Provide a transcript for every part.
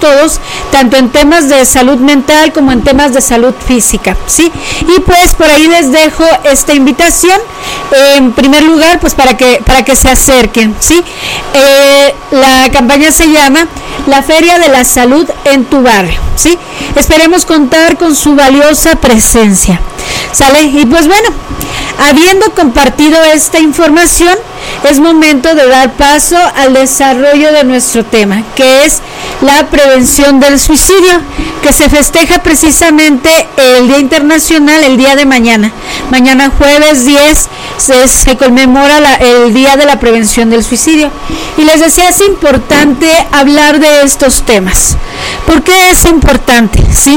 todos, tanto en temas de salud mental como en temas de salud física, ¿sí? Y pues por ahí les dejo esta invitación, en primer lugar, pues para que se acerquen, ¿sí? La campaña se llama La Feria de la Salud en tu barrio, ¿sí? Esperemos contar con su valiosa presencia, ¿sale? Y pues bueno, habiendo compartido esta información, es momento de dar paso al desarrollo de nuestro tema, que es la prevención del suicidio, que se festeja precisamente el Día Internacional, el día de mañana. Mañana jueves 10 se conmemora el Día de la Prevención del Suicidio. Y les decía, es importante hablar de estos temas. ¿Por qué es importante? ¿Sí?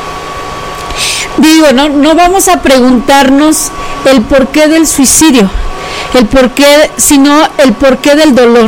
Digo, no vamos a preguntarnos el porqué del suicidio, el porqué, sino el porqué del dolor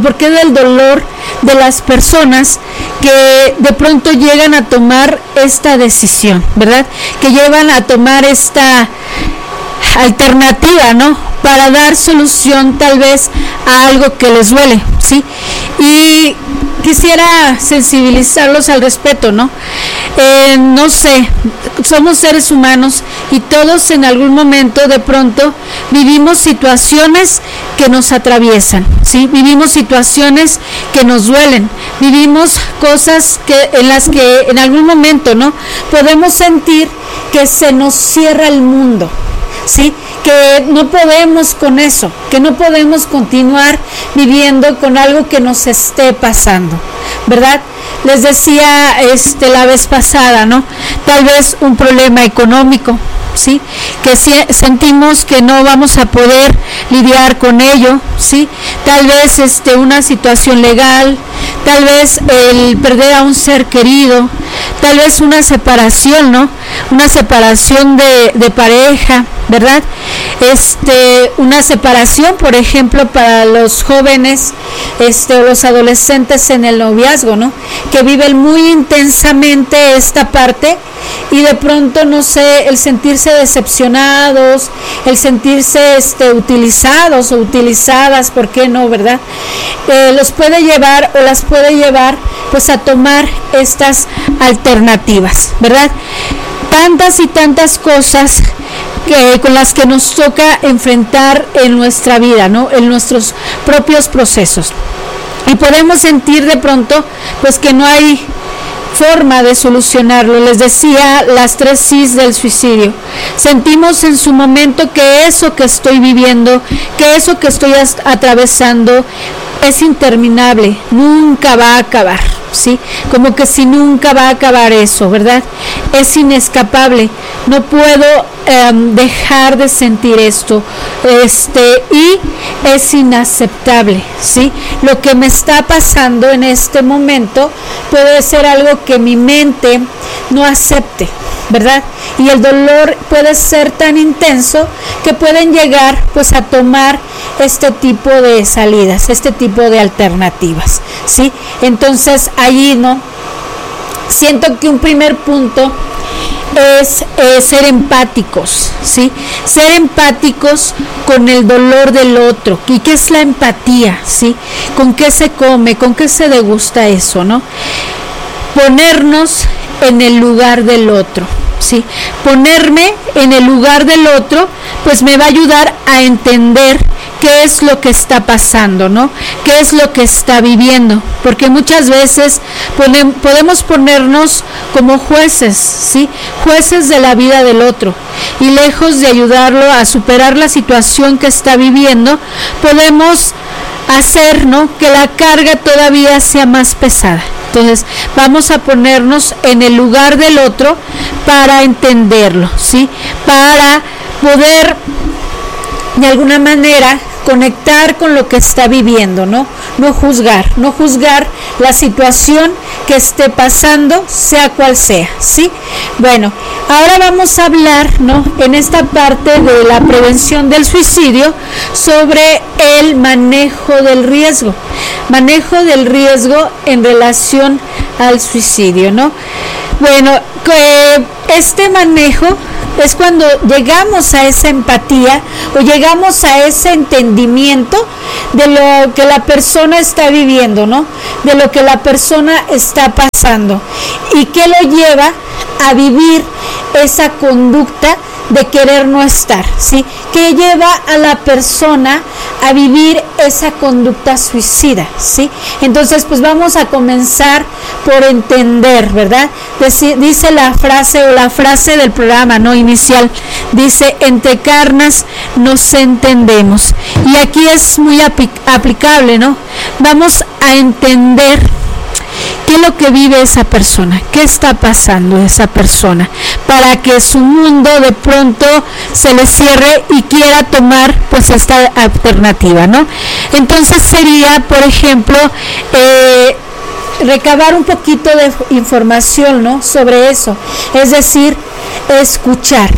de las personas que de pronto llegan a tomar esta decisión, ¿verdad? Que llevan a tomar esta alternativa, ¿no? Para dar solución tal vez a algo que les duele, ¿sí? Y quisiera sensibilizarlos al respeto, ¿no? No sé, somos seres humanos y todos en algún momento de pronto vivimos situaciones que nos atraviesan, ¿sí? Vivimos situaciones que nos duelen, vivimos cosas en las que en algún momento, ¿no? Podemos sentir que se nos cierra el mundo, ¿sí? Que no podemos con eso, que no podemos continuar viviendo con algo que nos esté pasando, ¿verdad? Les decía la vez pasada, ¿no? Tal vez un problema económico, ¿sí? Que sentimos que no vamos a poder lidiar con ello, ¿sí? Tal vez una situación legal, tal vez el perder a un ser querido, tal vez una separación, ¿no? Una separación de pareja, ¿verdad? Una separación, por ejemplo, para los jóvenes, los adolescentes en el noviazgo, ¿no? Que viven muy intensamente esta parte y de pronto, no sé, el sentirse decepcionados, el sentirse utilizados o utilizadas, ¿por qué no, verdad? Los puede llevar o las puede llevar pues a tomar estas alternativas, ¿verdad? Tantas y tantas cosas con las que nos toca enfrentar en nuestra vida, ¿no? En nuestros propios procesos. Y podemos sentir de pronto pues que no hay forma de solucionarlo. Les decía las 3 Cs del suicidio. Sentimos en su momento que eso que estoy viviendo, que eso que estoy atravesando es interminable, nunca va a acabar, ¿sí? Como que si nunca va a acabar eso, ¿verdad? Es inescapable, no puedo dejar de sentir esto, y es inaceptable, ¿sí? Lo que me está pasando en este momento puede ser algo que mi mente no acepte, ¿verdad? Y el dolor puede ser tan intenso que pueden llegar pues a tomar este tipo de salidas, este tipo de alternativas, ¿sí? Entonces allí, ¿no? Siento que un primer punto es ser empáticos, ¿sí? Ser empáticos con el dolor del otro. ¿Y qué es la empatía, sí? ¿Con qué se come? ¿Con qué se degusta eso, no? Ponernos en el lugar del otro, ¿sí? Ponerme en el lugar del otro, pues me va a ayudar a entender qué es lo que está pasando, ¿no? ¿Qué es lo que está viviendo? Porque muchas veces podemos ponernos como jueces, ¿sí? Jueces de la vida del otro. Y lejos de ayudarlo a superar la situación que está viviendo, podemos hacer, ¿no?, que la carga todavía sea más pesada. Entonces, vamos a ponernos en el lugar del otro para entenderlo, ¿sí? Para poder, de alguna manera, conectar con lo que está viviendo, ¿no? No juzgar la situación que esté pasando, sea cual sea, ¿sí? Bueno, ahora vamos a hablar, ¿no?, en esta parte de la prevención del suicidio, sobre el manejo del riesgo en relación al suicidio, ¿no? Bueno, este manejo es cuando llegamos a esa empatía o llegamos a ese entendimiento de lo que la persona está viviendo, ¿no? De lo que la persona está pasando y que lo lleva a vivir esa conducta de querer no estar, ¿sí? Que lleva a la persona a vivir esa conducta suicida, ¿sí? Entonces, pues vamos a comenzar por entender, ¿verdad? Dice la frase del programa, ¿no? Inicial, dice, entre carnas nos entendemos. Y aquí es muy aplicable, ¿no? Vamos a entender qué es lo que vive esa persona, qué está pasando esa persona, para que su mundo de pronto se le cierre y quiera tomar pues esta alternativa, ¿no? Entonces sería, por ejemplo, recabar un poquito de información, ¿no? Sobre eso, es decir, escuchar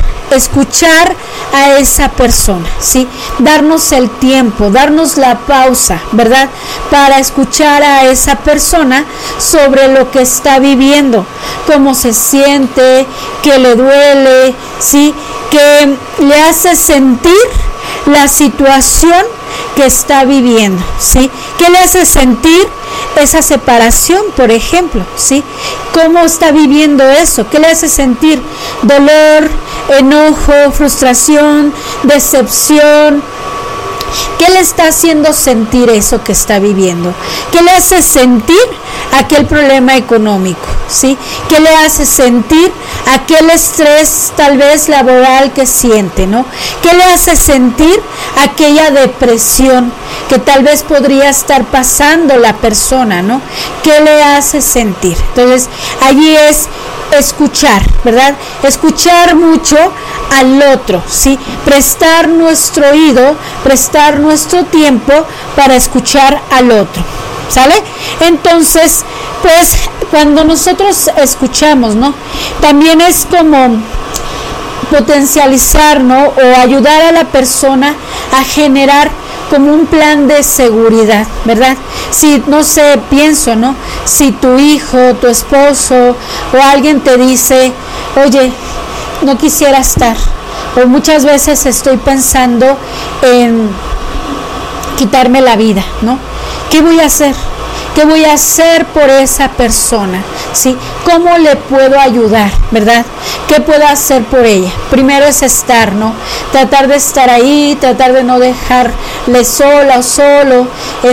a esa persona, ¿sí? Darnos el tiempo, darnos la pausa, ¿verdad? Para escuchar a esa persona sobre lo que está viviendo, cómo se siente, qué le duele, ¿sí? Que le hace sentir la situación que está viviendo, ¿sí? ¿Qué le hace sentir esa separación, por ejemplo, ¿sí? ¿Cómo está viviendo eso? ¿Qué le hace sentir? Dolor, enojo, frustración, decepción. ¿Qué le está haciendo sentir eso que está viviendo? ¿Qué le hace sentir aquel problema económico? ¿Sí? ¿Qué le hace sentir aquel estrés tal vez laboral que siente, ¿no? ¿Qué le hace sentir aquella depresión que tal vez podría estar pasando la persona, ¿no? ¿Qué le hace sentir? Entonces, allí es escuchar, ¿verdad? Escuchar mucho al otro, ¿sí? Prestar nuestro oído, prestar nuestro tiempo para escuchar al otro, ¿sale? Entonces, pues, cuando nosotros escuchamos, ¿no? También es como potencializar, ¿no? O ayudar a la persona a generar como un plan de seguridad, ¿verdad? Si, no sé, pienso, ¿no? Si tu hijo, tu esposo o alguien te dice, oye, no quisiera estar, o muchas veces estoy pensando en quitarme la vida, ¿no? ¿Qué voy a hacer? ¿Qué voy a hacer por esa persona? ¿Sí? ¿Cómo le puedo ayudar? ¿Verdad? ¿Qué puedo hacer por ella? Primero es estar, ¿no? Tratar de estar ahí, tratar de no dejarle sola o solo,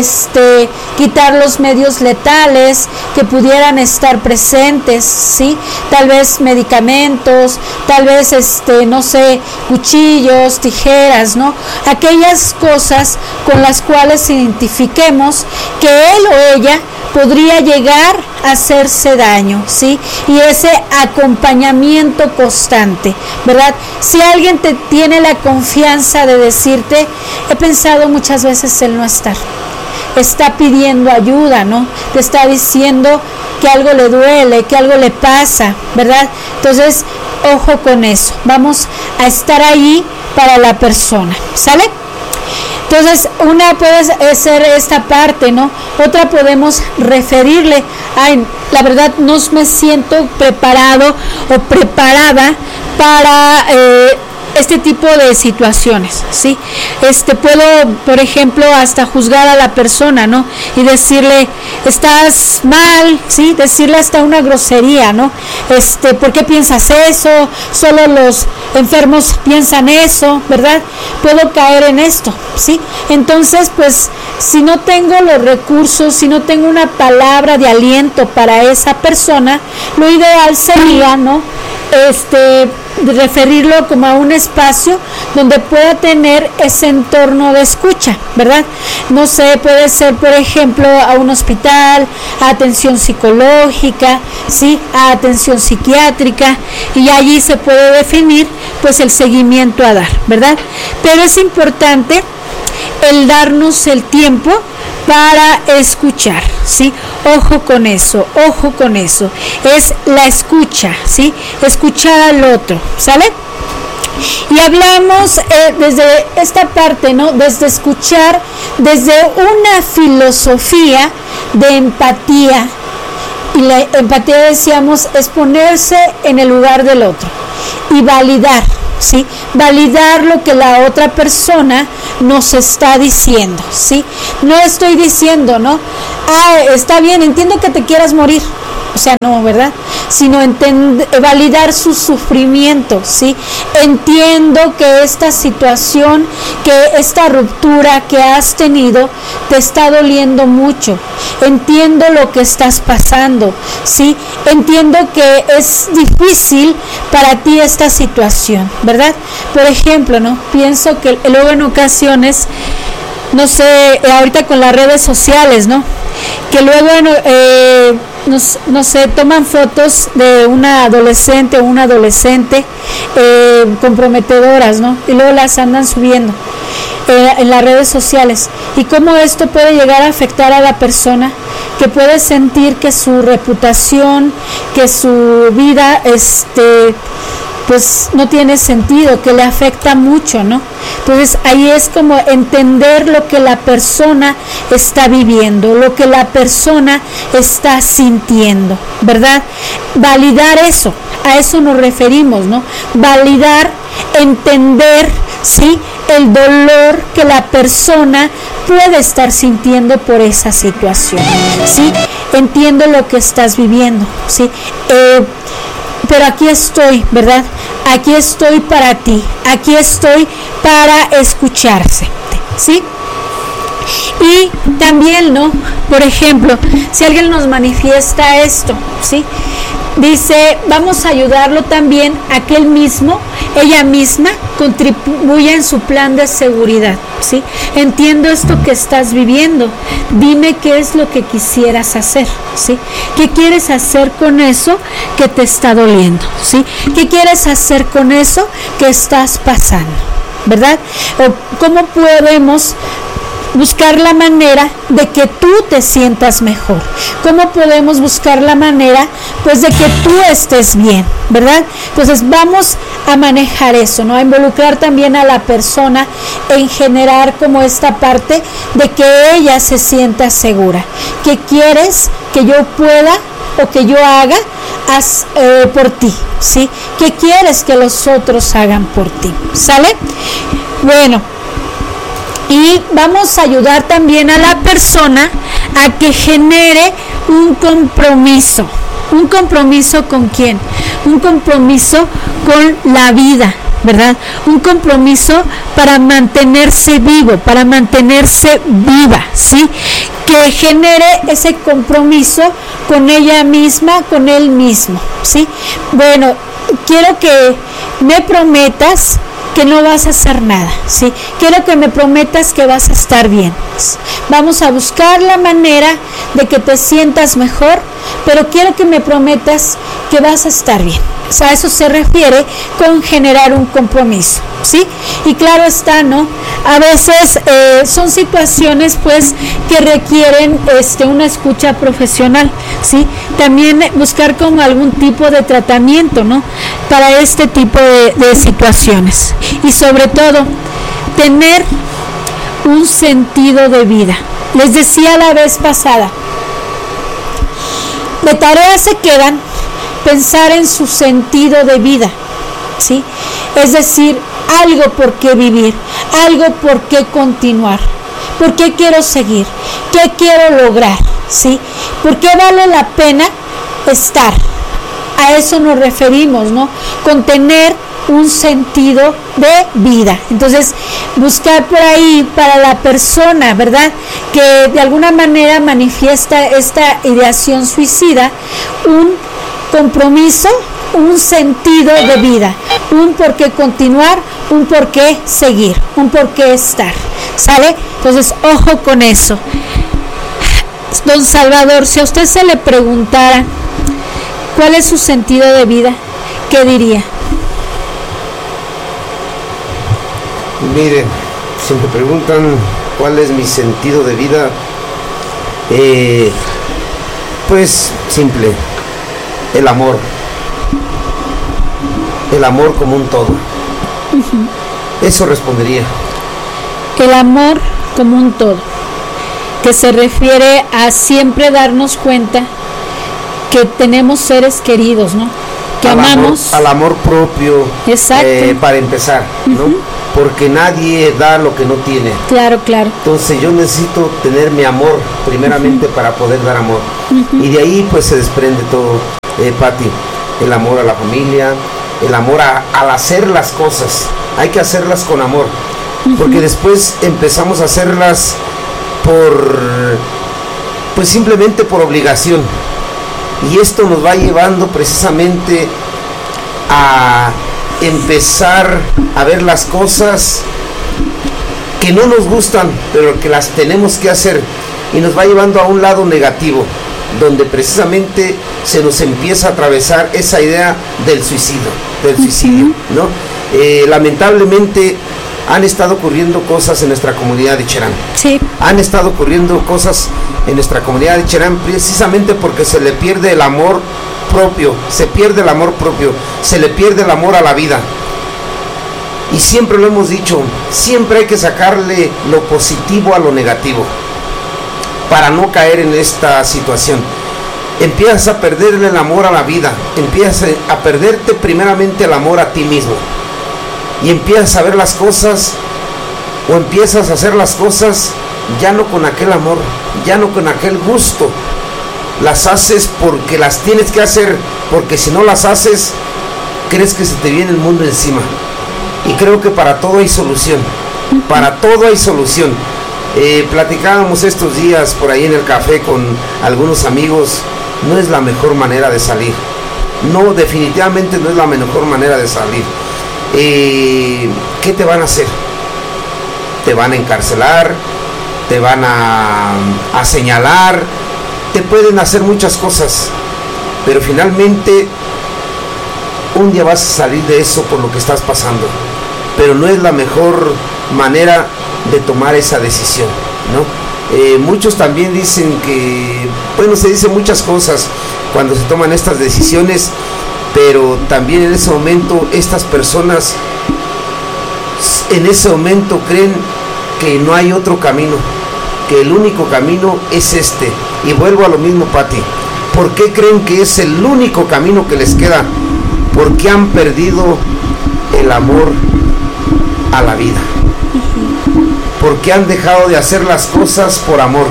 quitar los medios letales que pudieran estar presentes, ¿sí? Tal vez medicamentos, tal vez, no sé, cuchillos, tijeras, ¿no? Aquellas cosas con las cuales identifiquemos que él o ella podría llegar a hacerse daño, ¿sí? Y ese acompañamiento constante, ¿verdad? Si alguien te tiene la confianza de decirte, he pensado muchas veces en no estar, está pidiendo ayuda, ¿no? Te está diciendo que algo le duele, que algo le pasa, ¿verdad? Entonces, ojo con eso, vamos a estar ahí para la persona, ¿sale? Entonces, una puede ser esta parte, ¿no? Otra podemos referirle, ay, la verdad no me siento preparado o preparada para este tipo de situaciones, ¿sí? Puedo, por ejemplo, hasta juzgar a la persona, ¿no? Y decirle, estás mal, ¿sí? Decirle hasta una grosería, ¿no? ¿Por qué piensas eso? Solo los enfermos piensan eso, ¿verdad? Puedo caer en esto, ¿sí? Entonces, pues, si no tengo los recursos, si no tengo una palabra de aliento para esa persona, lo ideal sería, ¿no? Referirlo como a un espacio donde pueda tener ese entorno de escucha, ¿verdad? No sé, puede ser, por ejemplo, a un hospital, a atención psicológica, ¿sí? A atención psiquiátrica, y allí se puede definir, pues, el seguimiento a dar, ¿verdad? Pero es importante el darnos el tiempo para escuchar, ¿sí? Ojo con eso, es la escucha, ¿sí? Escuchar al otro, ¿sale? Y hablamos desde esta parte, ¿no? Desde escuchar, desde una filosofía de empatía Y la empatía, decíamos, es ponerse en el lugar del otro y validar, ¿sí? Validar lo que la otra persona nos está diciendo, ¿sí? No estoy diciendo, ¿no? Está bien, entiendo que te quieras morir. O sea, no, ¿verdad? Sino validar su sufrimiento, ¿sí? Entiendo que esta situación, que esta ruptura que has tenido te está doliendo mucho. Entiendo lo que estás pasando, ¿sí? Entiendo que es difícil para ti esta situación, ¿verdad? Por ejemplo, ¿no? Pienso que luego en ocasiones, no sé, ahorita con las redes sociales, ¿no? Que luego no sé, toman fotos de una adolescente o un adolescente comprometedoras, ¿no? Y luego las andan subiendo en las redes sociales. Y cómo esto puede llegar a afectar a la persona, que puede sentir que su reputación, que su vida, pues no tiene sentido, que le afecta mucho, ¿no? Entonces ahí es como entender lo que la persona está viviendo, lo que la persona está sintiendo, ¿verdad? Validar eso, a eso nos referimos, ¿no? Validar, entender, ¿sí? El dolor que la persona puede estar sintiendo por esa situación, ¿sí? Entiendo lo que estás viviendo, ¿sí? Pero aquí estoy, ¿verdad? Aquí estoy para ti, aquí estoy para escucharse, ¿sí? Y también, ¿no? Por ejemplo, si alguien nos manifiesta esto, ¿sí? Dice, vamos a ayudarlo también a que él mismo, ella misma, contribuya en su plan de seguridad, ¿sí? Entiendo esto que estás viviendo, dime qué es lo que quisieras hacer, ¿sí? ¿Qué quieres hacer con eso que te está doliendo, ¿sí? ¿Qué quieres hacer con eso que estás pasando, ¿verdad? O cómo podemos buscar la manera de que tú te sientas mejor. ¿Cómo podemos buscar la manera, pues, de que tú estés bien, ¿verdad? Entonces vamos a manejar eso, ¿no? A involucrar también a la persona en generar como esta parte de que ella se sienta segura. ¿Qué quieres que yo pueda o que yo haga por ti, ¿sí? ¿Qué quieres que los otros hagan por ti? ¿Sale? Bueno. Y vamos a ayudar también a la persona a que genere un compromiso. ¿Un compromiso con quién? Un compromiso con la vida, ¿verdad? Un compromiso para mantenerse vivo, para mantenerse viva, ¿sí? Que genere ese compromiso con ella misma, con él mismo, ¿sí? Bueno, quiero que me prometas que no vas a hacer nada, ¿sí? Quiero que me prometas que vas a estar bien. Vamos a buscar la manera de que te sientas mejor, pero quiero que me prometas que vas a estar bien. O sea, a eso se refiere con generar un compromiso, ¿sí? Y claro está, ¿no? A veces son situaciones, pues, que requieren una escucha profesional, ¿sí? También buscar como algún tipo de tratamiento, ¿no? Para este tipo de situaciones. Y sobre todo, tener un sentido de vida. Les decía la vez pasada, de tareas se quedan pensar en su sentido de vida, ¿sí? Es decir, algo por qué vivir, algo por qué continuar, por qué quiero seguir, qué quiero lograr, ¿sí? ¿Por qué vale la pena estar? A eso nos referimos, ¿no? Con tener un sentido de vida. Entonces, buscar por ahí para la persona, ¿verdad?, que de alguna manera manifiesta esta ideación suicida, un compromiso, un sentido de vida, un por qué continuar, un por qué seguir, un por qué estar, ¿sale? Entonces, ojo con eso. Don Salvador, si a usted se le preguntara cuál es su sentido de vida, ¿qué diría? Miren, si me preguntan cuál es mi sentido de vida, pues simple, el amor como un todo. Eso respondería. El amor como un todo, que se refiere a siempre darnos cuenta que tenemos seres queridos, ¿no? Que amamos. Al amor propio. Exacto. Para empezar, ¿no? Porque nadie da lo que no tiene. Claro, claro. Entonces yo necesito tener mi amor primeramente para poder dar amor. Y de ahí pues se desprende todo, Pati. El amor a la familia, el amor al hacer las cosas. Hay que hacerlas con amor. Porque después empezamos a hacerlas pues simplemente por obligación. Y esto nos va llevando precisamente a empezar a ver las cosas que no nos gustan, pero que las tenemos que hacer, y nos va llevando a un lado negativo, donde se nos empieza a atravesar esa idea del suicidio, ¿no? Lamentablemente han estado ocurriendo cosas en nuestra comunidad de Cherán. Sí. Han estado ocurriendo cosas en nuestra comunidad de Cherán precisamente porque se le pierde el amor propio, se le pierde el amor a la vida. Y siempre lo hemos dicho, siempre hay que sacarle lo positivo a lo negativo para no caer en esta situación. Empiezas a perderle el amor a la vida, empiezas a perderte primeramente el amor a ti mismo, y empiezas a ver las cosas, o empiezas a hacer las cosas ya no con aquel amor, ya no con aquel gusto. Las haces porque las tienes que hacer, porque si no las haces, crees que se te viene el mundo encima. Y creo que para todo hay solución, platicábamos estos días por ahí en el café con algunos amigos. No es la mejor manera de salir, no, definitivamente no es la mejor manera de salir. ¿Qué te van a hacer? Te van a encarcelar, te van a señalar, te pueden hacer muchas cosas, pero finalmente un día vas a salir de eso por lo que estás pasando, pero no es la mejor manera de tomar esa decisión, ¿no? Muchos también dicen que, bueno, se dicen muchas cosas cuando se toman estas decisiones, pero también en ese momento estas personas en ese momento creen que no hay otro camino, que el único camino es este. Y vuelvo a lo mismo, Pati. ¿Por qué creen que es el único camino que les queda? Porque han perdido el amor a la vida. Porque han dejado de hacer las cosas por amor.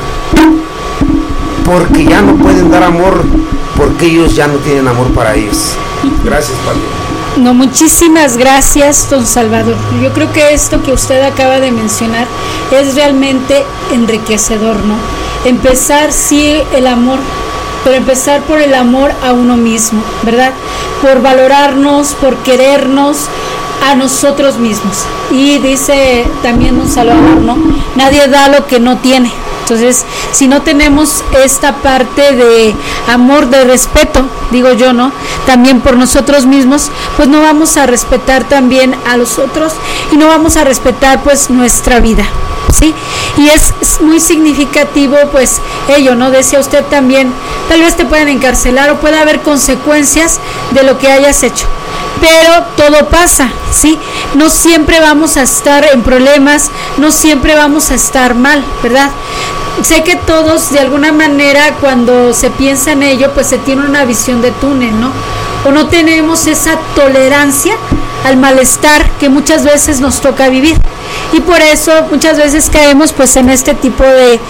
Porque ya no pueden dar amor, porque ellos ya no tienen amor para ellos. Gracias, Pati. No, muchísimas gracias, don Salvador. Yo creo que esto que usted acaba de mencionar es realmente enriquecedor, ¿no? Empezar, sí, el amor, pero empezar por el amor a uno mismo, ¿verdad? Por valorarnos, por querernos a nosotros mismos. Y dice también don Salvador, ¿no? Nadie da lo que no tiene. Entonces, si no tenemos esta parte de amor, de respeto, digo yo, ¿no? También por nosotros mismos, pues no vamos a respetar también a los otros y no vamos a respetar pues nuestra vida, ¿sí? Y es muy significativo pues ello, ¿no? Decía usted también, tal vez te puedan encarcelar o puede haber consecuencias de lo que hayas hecho. Pero todo pasa, ¿sí? No siempre vamos a estar en problemas, no siempre vamos a estar mal, ¿verdad? Sé que todos, de alguna manera, cuando se piensa en ello, pues se tiene una visión de túnel, ¿no? O no tenemos esa tolerancia al malestar que muchas veces nos toca vivir. Y por eso muchas veces caemos pues en este tipo de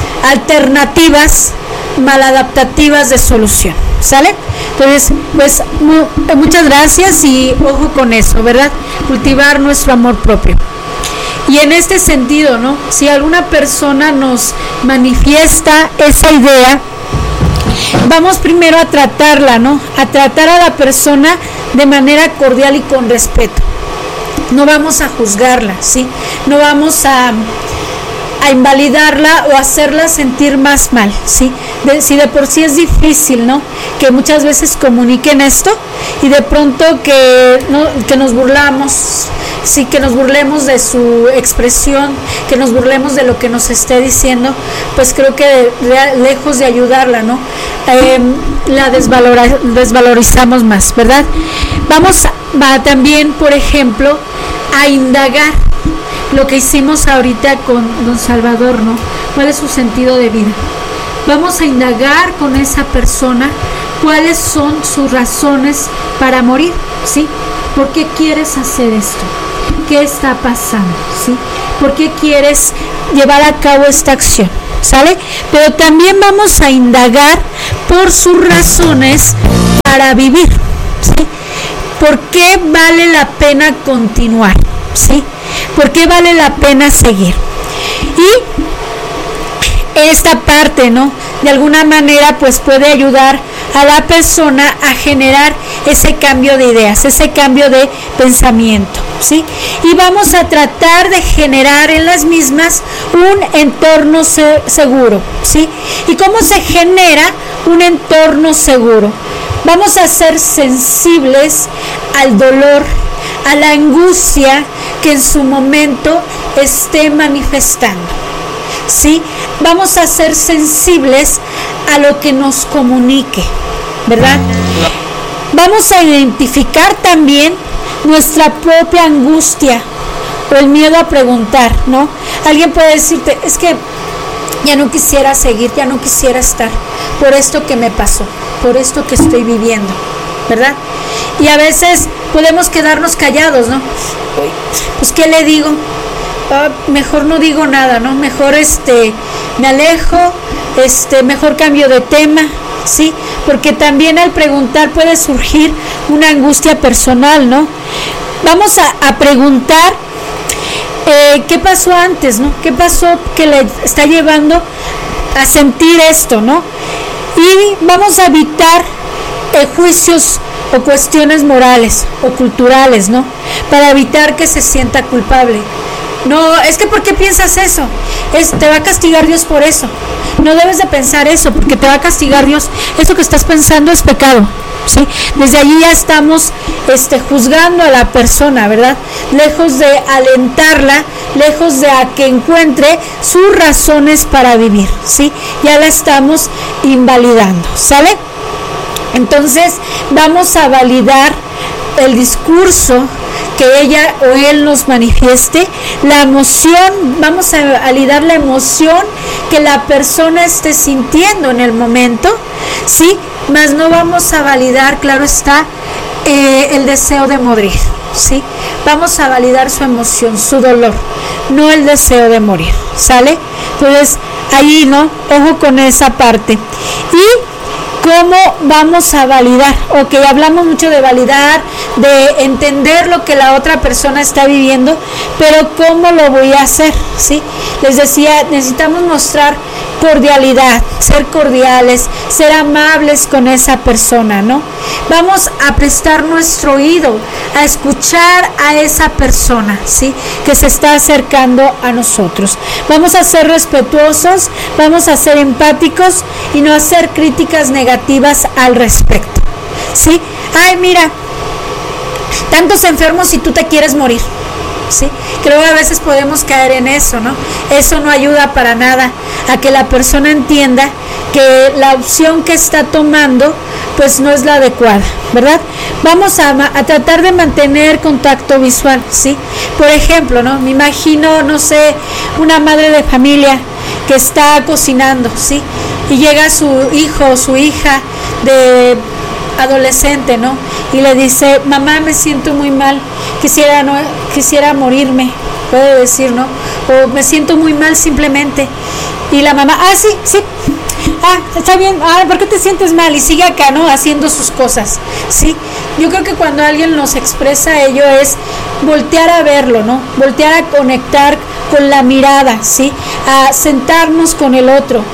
alternativas maladaptativas de solución, ¿sale? Entonces, pues muchas gracias y ojo con eso, ¿verdad? Cultivar nuestro amor propio. Y en este sentido, ¿no? Si alguna persona nos manifiesta esa idea, vamos primero a tratarla, ¿no? A tratar a la persona de manera cordial y con respeto. No vamos a juzgarla, ¿sí? No vamos a invalidarla o hacerla sentir más mal, ¿sí? Si de por sí es difícil, ¿no? Que muchas veces comuniquen esto y de pronto que nos burlamos, sí, que nos burlemos de su expresión, que nos burlemos de lo que nos esté diciendo, pues creo que lejos de ayudarla, ¿no? La desvalorizamos más, ¿verdad? Vamos también, por ejemplo, a indagar lo que hicimos ahorita con don Salvador, ¿no? ¿Cuál es su sentido de vida? Vamos a indagar con esa persona cuáles son sus razones para morir, ¿sí? ¿Por qué quieres hacer esto? ¿Qué está pasando? ¿Sí? ¿Por qué quieres llevar a cabo esta acción? ¿Sale? Pero también vamos a indagar por sus razones para vivir, ¿sí? ¿Por qué vale la pena continuar? ¿Sí? ¿Por qué vale la pena seguir? Y esta parte, ¿no? De alguna manera, pues puede ayudar a la persona a generar ese cambio de ideas, ese cambio de pensamiento, ¿sí? Y vamos a tratar de generar en las mismas un entorno seguro, ¿sí? ¿Y cómo se genera un entorno seguro? Vamos a ser sensibles al dolor, a la angustia que en su momento esté manifestando, ¿sí? Vamos a ser sensibles a lo que nos comunique, ¿verdad? Vamos a identificar también nuestra propia angustia o el miedo a preguntar, ¿no? Alguien puede decirte, es que ya no quisiera seguir, ya no quisiera estar por esto que me pasó, por esto que estoy viviendo, ¿verdad? Y a veces podemos quedarnos callados, ¿no? Pues, ¿qué le digo? Mejor no digo nada, ¿no? Mejor me alejo, mejor cambio de tema, ¿sí? Porque también al preguntar puede surgir una angustia personal, ¿no? Vamos a preguntar qué pasó antes, ¿no? ¿Qué pasó que le está llevando a sentir esto, ¿no? Y vamos a evitar juicios o cuestiones morales o culturales, ¿no? Para evitar que se sienta culpable. No, es que ¿por qué piensas eso? Te va a castigar Dios por eso. No debes de pensar eso, porque te va a castigar Dios. Eso que estás pensando es pecado, ¿sí? Desde allí ya estamos juzgando a la persona, ¿verdad? Lejos de alentarla, lejos de a que encuentre sus razones para vivir, ¿sí? Ya la estamos invalidando, ¿sale? Entonces vamos a validar el discurso que ella o él nos manifieste, la emoción, vamos a validar la emoción que la persona esté sintiendo en el momento, ¿sí? Mas no vamos a validar, claro está, el deseo de morir, ¿sí? Vamos a validar su emoción, su dolor, no el deseo de morir, ¿sale? Entonces, ahí, ¿no? Ojo con esa parte. Y ¿cómo vamos a validar? Ok, hablamos mucho de validar, de entender lo que la otra persona está viviendo, pero ¿cómo lo voy a hacer? ¿Sí? Les decía, necesitamos mostrar cordialidad, ser cordiales, ser amables con esa persona, ¿no? Vamos a prestar nuestro oído, a escuchar a esa persona, ¿sí? Que se está acercando a nosotros. Vamos a ser respetuosos, vamos a ser empáticos y no hacer críticas negativas al respecto, ¿sí? Ay, mira, tantos enfermos y tú te quieres morir, ¿sí? Creo que a veces podemos caer en eso, ¿no? Eso no ayuda para nada a que la persona entienda que la opción que está tomando pues no es la adecuada, ¿verdad? Vamos a tratar de mantener contacto visual, ¿sí? Por ejemplo, ¿no? Me imagino, no sé, una madre de familia que está cocinando, ¿sí? Y llega su hijo o su hija de adolescente, ¿no? Y le dice, mamá, me siento muy mal, quisiera morirme, puede decir, ¿no? O me siento muy mal simplemente. Y la mamá, sí, está bien, ¿por qué te sientes mal? Y sigue acá, ¿no? Haciendo sus cosas, ¿sí? Yo creo que cuando alguien nos expresa ello es voltear a verlo, ¿no? Voltear a conectar con la mirada, ¿sí? A sentarnos con el otro.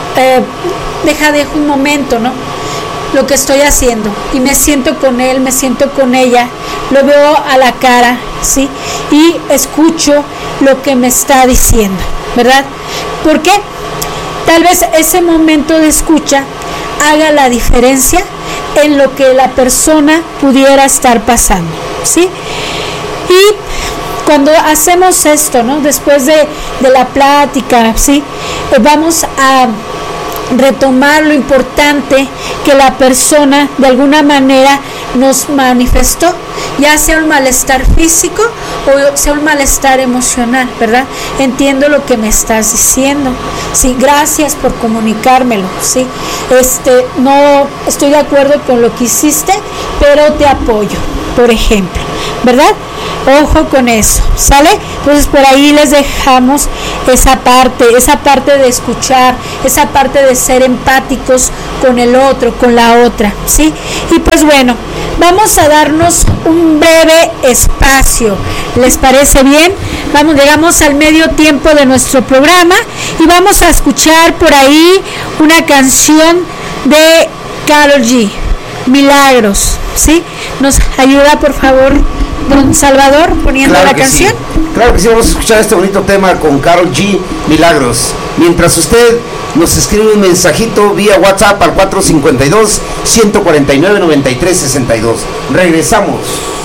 Deja un momento, ¿no? Lo que estoy haciendo y me siento con él, me siento con ella, lo veo a la cara, ¿sí? Y escucho lo que me está diciendo, ¿verdad? ¿Por qué? Tal vez ese momento de escucha haga la diferencia en lo que la persona pudiera estar pasando, ¿sí? Y cuando hacemos esto, ¿no? Después de la plática, ¿sí? Vamos a retomar lo importante que la persona de alguna manera nos manifestó, ya sea un malestar físico o sea un malestar emocional, ¿verdad? Entiendo lo que me estás diciendo, sí, gracias por comunicármelo, sí, no estoy de acuerdo con lo que hiciste, pero te apoyo, por ejemplo, ¿verdad? Ojo con eso, ¿sale? Entonces por ahí les dejamos esa parte de escuchar, esa parte de ser empáticos con el otro, con la otra, ¿sí? Y pues bueno, vamos a darnos un breve espacio, ¿les parece bien? Llegamos al medio tiempo de nuestro programa y vamos a escuchar por ahí una canción de Karol G, Milagros, ¿sí? ¿Nos ayuda, por favor, don Salvador, poniendo la canción? Sí. Claro que sí, vamos a escuchar este bonito tema con Karol G, Milagros. Mientras usted nos escribe un mensajito vía WhatsApp al 452-149-9362. Regresamos.